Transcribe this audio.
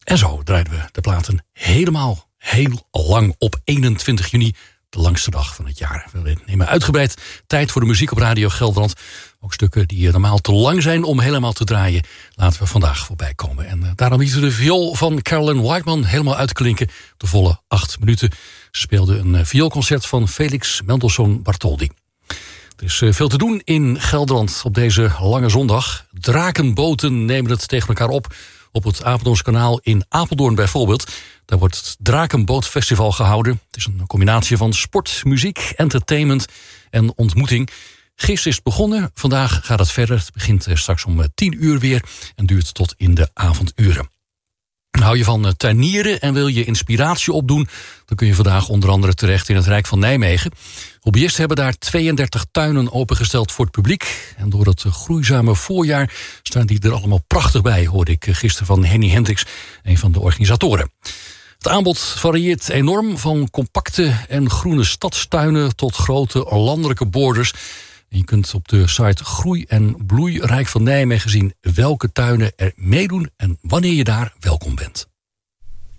En zo draaiden we de platen helemaal heel lang op 21 juni... de langste dag van het jaar. We nemen uitgebreid tijd voor de muziek op Radio Gelderland. Ook stukken die normaal te lang zijn om helemaal te draaien... laten we vandaag voorbij komen. En daarom lieten we de viool van Caroline Whiteman helemaal uitklinken. De volle 8 minuten. Ze speelde een vioolconcert van Felix Mendelssohn Bartholdy. Er is veel te doen in Gelderland op deze lange zondag. Drakenboten nemen het tegen elkaar op het Apeldoorns kanaal in Apeldoorn bijvoorbeeld. Daar wordt het Drakenbootfestival gehouden. Het is een combinatie van sport, muziek, entertainment en ontmoeting. Gisteren is het begonnen, vandaag gaat het verder. Het begint straks om 10 uur weer en duurt tot in de avonduren. Hou je van tuinieren en wil je inspiratie opdoen... dan kun je vandaag onder andere terecht in het Rijk van Nijmegen. Hobbyisten hebben daar 32 tuinen opengesteld voor het publiek. En door het groeizame voorjaar staan die er allemaal prachtig bij... hoorde ik gisteren van Henny Hendricks, een van de organisatoren. Het aanbod varieert enorm, van compacte en groene stadstuinen... tot grote landelijke borders... En je kunt op de site Groei en Bloei Rijk van Nijmegen zien welke tuinen er meedoen en wanneer je daar welkom bent.